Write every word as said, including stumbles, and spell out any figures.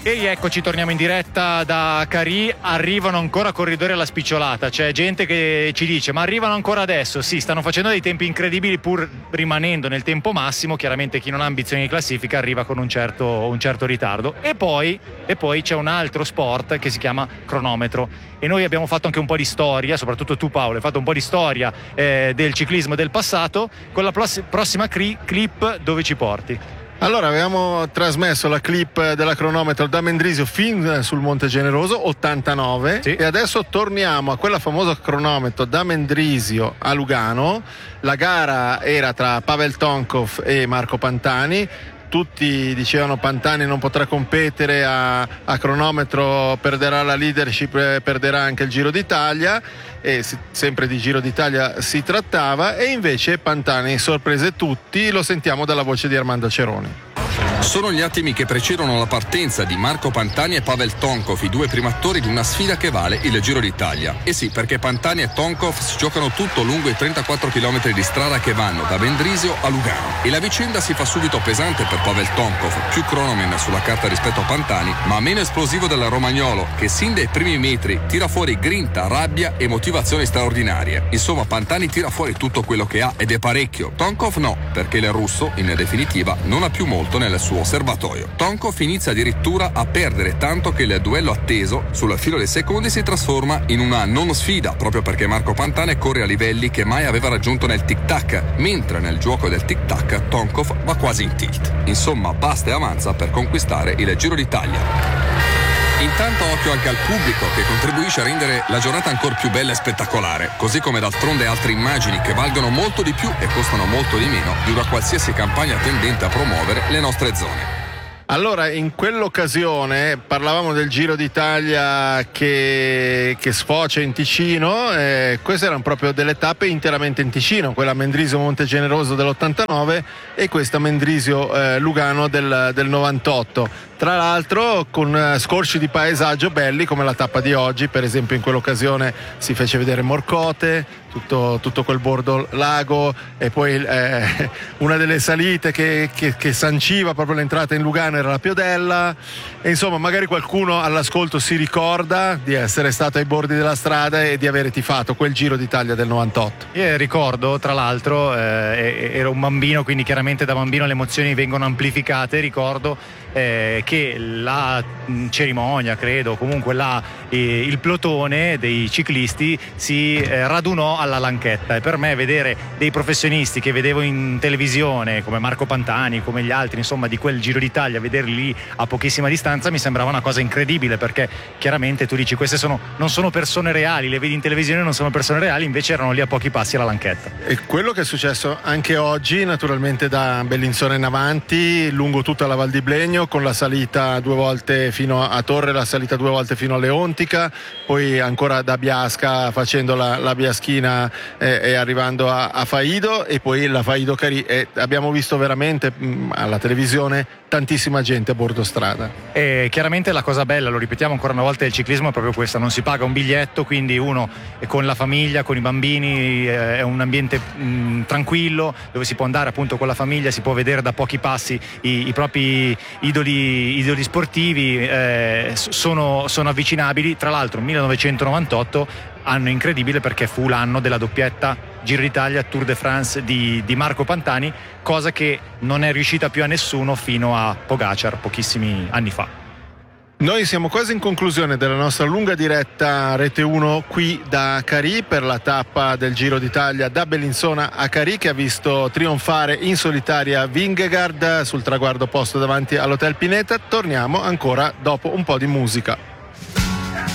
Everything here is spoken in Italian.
E rieccoci, torniamo in diretta da Carì. Arrivano ancora corridori alla spicciolata, c'è gente che ci dice ma arrivano ancora adesso. Sì, stanno facendo dei tempi incredibili pur rimanendo nel tempo massimo. Chiaramente chi non ha ambizioni di classifica arriva con un certo, un certo ritardo. E poi, e poi c'è un altro sport che si chiama cronometro, e noi abbiamo fatto anche un po' di storia, soprattutto tu Paolo hai fatto un po' di storia eh, del ciclismo del passato. Con la pross- prossima cri- clip dove ci porti? Allora, avevamo trasmesso la clip della cronometro da Mendrisio fin sul Monte Generoso, ottantanove, sì. E adesso torniamo a quella famosa cronometro da Mendrisio a Lugano. La gara era tra Pavel Tonkov e Marco Pantani. Tutti dicevano Pantani non potrà competere a, a cronometro, perderà la leadership, perderà anche il Giro d'Italia, e si, sempre di Giro d'Italia si trattava, e invece Pantani sorprese tutti. Lo sentiamo dalla voce di Armando Ceroni. Sono gli attimi che precedono la partenza di Marco Pantani e Pavel Tonkov, i due primi attori di una sfida che vale il Giro d'Italia. E sì, perché Pantani e Tonkov si giocano tutto lungo i trentaquattro chilometri di strada che vanno da Mendrisio a Lugano. E la vicenda si fa subito pesante per Pavel Tonkov, più cronoman sulla carta rispetto a Pantani, ma meno esplosivo del romagnolo, che sin dai primi metri tira fuori grinta, rabbia e motivazioni straordinarie. Insomma, Pantani tira fuori tutto quello che ha, ed è parecchio. Tonkov no, perché il russo, in definitiva, non ha più molto nel suo serbatoio. Tonkov inizia addirittura a perdere, tanto che il duello atteso sul filo dei secondi si trasforma in una non sfida, proprio perché Marco Pantani corre a livelli che mai aveva raggiunto nel tic-tac, mentre nel gioco del tic-tac Tonkov va quasi in tilt. Insomma, basta e avanza per conquistare il Giro d'Italia. Intanto occhio anche al pubblico, che contribuisce a rendere la giornata ancora più bella e spettacolare, così come d'altronde altre immagini che valgono molto di più e costano molto di meno di una qualsiasi campagna tendente a promuovere le nostre zone. Allora, in quell'occasione parlavamo del Giro d'Italia che, che sfocia in Ticino, e queste erano proprio delle tappe interamente in Ticino, quella Mendrisio Monte Generoso dell'ottantanove e questa Mendrisio eh, Lugano del, del novantotto. Tra l'altro con scorci di paesaggio belli come la tappa di oggi. Per esempio in quell'occasione si fece vedere Morcote, tutto, tutto quel bordo lago, e poi eh, una delle salite che, che, che sanciva proprio l'entrata in Lugano era la Piodella. E insomma, magari qualcuno all'ascolto si ricorda di essere stato ai bordi della strada e di avere tifato quel Giro d'Italia del novantotto. Io ricordo, tra l'altro, eh, ero un bambino, quindi chiaramente da bambino le emozioni vengono amplificate. Ricordo Eh, che la mh, cerimonia, credo, comunque la, eh, il plotone dei ciclisti si eh, radunò alla Lanchetta, e per me vedere dei professionisti che vedevo in televisione come Marco Pantani, come gli altri insomma di quel Giro d'Italia, vederli lì a pochissima distanza mi sembrava una cosa incredibile, perché chiaramente tu dici queste sono, non sono persone reali, le vedi in televisione, non sono persone reali, invece erano lì a pochi passi alla Lanchetta. E quello che è successo anche oggi, naturalmente da Bellinzona in avanti, lungo tutta la Val di Blegno, con la salita due volte fino a Torre, la salita due volte fino a Leontica, poi ancora da Biasca facendo la, la Biaschina eh, e arrivando a, a Faido, e poi la Faido Carì, e abbiamo visto veramente mh, alla televisione tantissima gente a bordo strada. E chiaramente la cosa bella, lo ripetiamo ancora una volta, del ciclismo è proprio questa: non si paga un biglietto, quindi uno è con la famiglia, con i bambini, è un ambiente mh, tranquillo, dove si può andare appunto con la famiglia, si può vedere da pochi passi i, i propri idoli, idoli sportivi, eh, sono, sono avvicinabili. Tra l'altro millenovecentonovantotto, anno incredibile perché fu l'anno della doppietta Giro d'Italia Tour de France di, di Marco Pantani, cosa che non è riuscita più a nessuno fino a Pogacar pochissimi anni fa. Noi siamo quasi in conclusione della nostra lunga diretta Rete uno qui da Carì per la tappa del Giro d'Italia da Bellinzona a Carì, che ha visto trionfare in solitaria Vingegaard sul traguardo posto davanti all'Hotel Pineta. Torniamo ancora dopo un po' di musica.